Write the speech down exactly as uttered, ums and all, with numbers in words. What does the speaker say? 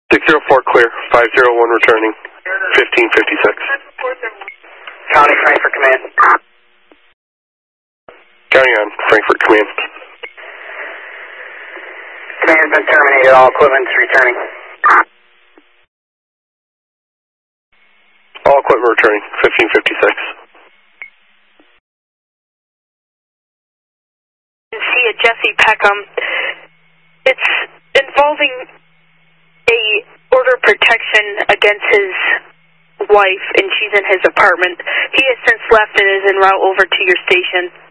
six zero four clear, five zero one returning, fifteen fifty-six. County Frankfurt Command. County on Frankfurt Command. Command has been terminated, all equipment is returning. All equipment returning, fifteen fifty-six. See it, Jesse Peckham. It's involving a order of protection against his wife, and she's in his apartment. He has since left and is en route over to your station.